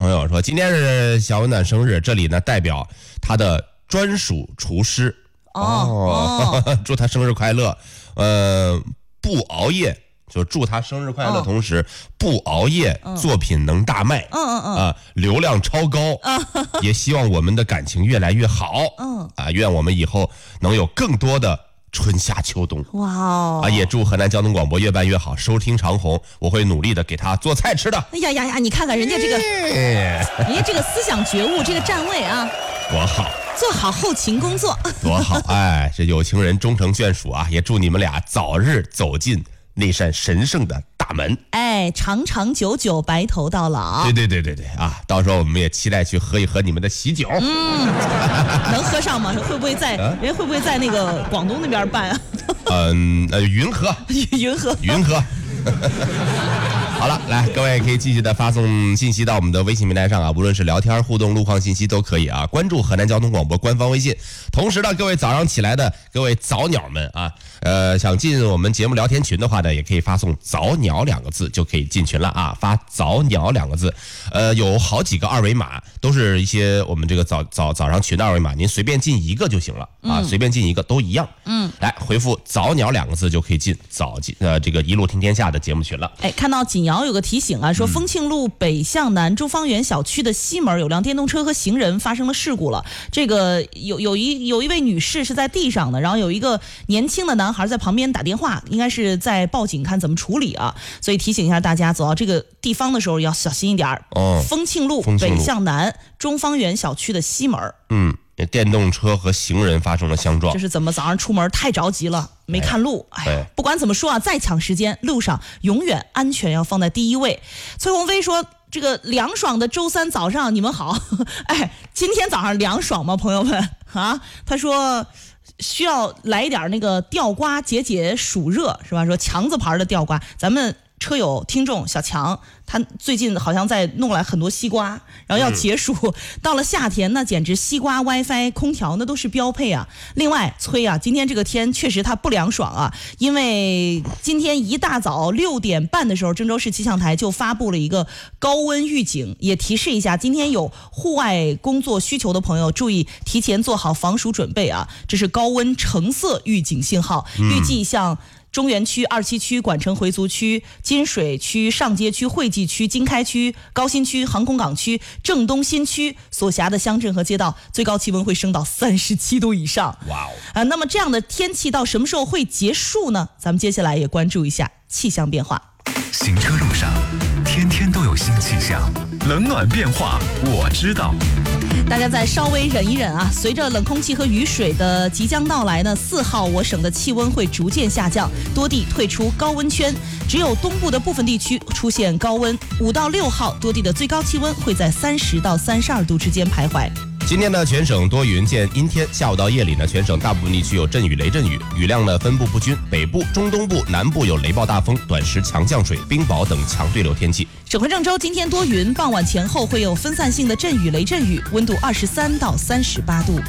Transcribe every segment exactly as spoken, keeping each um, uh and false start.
朋友说，今天是小温暖生日，这里呢代表他的专属厨师哦，哦祝他生日快乐。呃，不熬夜，就祝他生日快乐，同时、哦、不熬夜、嗯，作品能大卖， 嗯嗯嗯， 啊，流量超高，嗯、也希望我们的感情越来越好， 嗯， 啊，愿我们以后能有更多的春夏秋冬。 哇哦！ 啊，也祝河南交通广播越办越好，收听长虹，我会努力的给他做菜吃的。 哎呀呀呀！你看看人家这个，哎、人家这个思想觉悟，这个站位啊， 多好！ 做好后勤工作， 多好！哎，这有情人终成眷属啊！也祝你们俩早日走进那扇神圣的大门， 哎，长长久久，白头到老。 对对对对对啊！到时候我们也期待去喝一喝你们的喜酒。 嗯，能喝上吗？会不会在、啊、人会不会在那个广东那边办啊？ 嗯呃，云和， 云和， 云和。好了，来，各位可以继续的发送信息到我们的微信平台上啊，无论是聊天、互动、路况信息都可以啊。关注河南交通广播官方微信。同时呢，各位早上起来的各位早鸟们啊，呃，想进我们节目聊天群的话呢，也可以发送"早鸟"两个字就可以进群了啊。发"早鸟"两个字，呃，有好几个二维码，都是一些我们这个早早早上群的二维码，您随便进一个就行了啊，随、嗯、便进一个都一样。 嗯， 来回复"早鸟"两个字就可以进早进呃这个一路听天下的节目群了。 哎，看到锦瑶有个提醒啊，说丰庆路北向南中方园小区的西门有辆电动车和行人发生了事故了。这个有有一有一位女士是在地上的，然后有一个年轻的男孩在旁边打电话，应该是在报警看怎么处理啊。所以提醒一下大家，走到这个地方的时候要小心一点。 哦， 丰庆路北向南中方园小区的西门。 嗯。电动车和行人发生了相撞， 这是怎么早上出门太着急了，没看路。哎呀，不管怎么说啊，再抢时间，路上永远安全要放在第一位。崔鸿飞说：“这个凉爽的周三早上，你们好。哎，今天早上凉爽吗，朋友们啊？”他说：“需要来一点那个吊瓜解解暑热，是吧？说强子牌的吊瓜，咱们。”车友听众小强，他最近好像在弄来很多西瓜，然后要解暑。嗯、到了夏天，那简直西瓜、WiFi、空调那都是标配啊。另外，崔啊，今天这个天确实它不凉爽啊，因为今天一大早六点半的时候，郑州市气象台就发布了一个高温预警，也提示一下，今天有户外工作需求的朋友注意提前做好防暑准备啊。这是高温橙色预警信号，预计像。中原区、二七区、管城回族区、金水区、上街区、惠济区、经开区、高新区、航空港区、郑东新区所辖的乡镇和街道，最高气温会升到三十七度以上。 哇哦！ 啊，那么这样的天气到什么时候会结束呢？咱们接下来也关注一下气象变化。 行车路上，天天都有新气象，冷暖变化我知道。 大家再稍微忍一忍啊！随着冷空气和雨水的即将到来呢，四号我省的气温会逐渐下降，多地退出高温圈，只有东部的部分地区出现高温。五到六号，多地的最高气温会在三十到三十二度之间徘徊。 今天呢，全省多云见阴天，下午到夜里呢，全省大部分地区有阵雨、雷阵雨，雨量呢分布不均，北部、中东部、南部有雷暴大风、短时强降水、冰雹等强对流天气。 省会郑州今天多云，傍晚前后会有分散性的阵雨、雷阵雨，温度二十三到三十八度。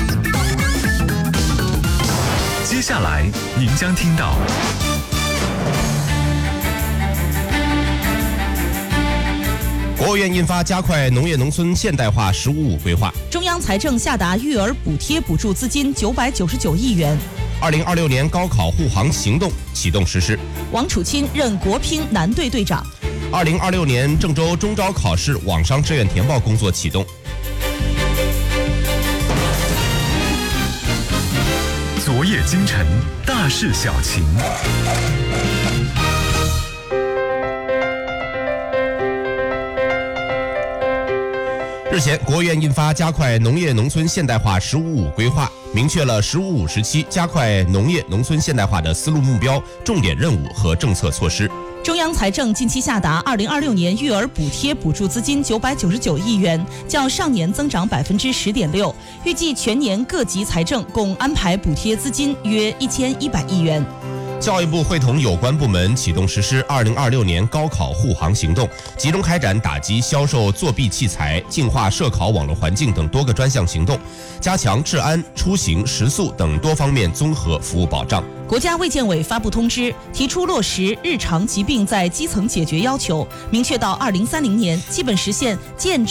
接下来您将听到。 国务院印发加快农业农村现代化“十五五”规划。 中央财政下达育儿补贴补助资金九百九十九亿元。 二零二六年高考护航行动启动实施。 王楚钦任国乒男队队长。 二零二六年郑州中招考试网上志愿填报工作启动。 昨夜今晨，大事小情。 日前，国务院印发加快农业农村现代化“十五五”规划，明确了“十五五”时期加快农业农村现代化的思路目标、重点任务和政策措施。 中央财政近期下达二零二六年育儿补贴补助资金九百九十九亿元，较上年增长百分之十点六，预计全年各级财政共安排补贴资金约一千一百亿元。 教育部会同有关部门启动实施二零二六年高考护航行动，集中开展打击销售作弊器材、净化涉考网络环境等多个专项行动，加强治安、出行、食宿等多方面综合服务保障。 国家卫健委发布通知，提出落实日常疾病在基层解决要求，明确到二零三零年基本实现健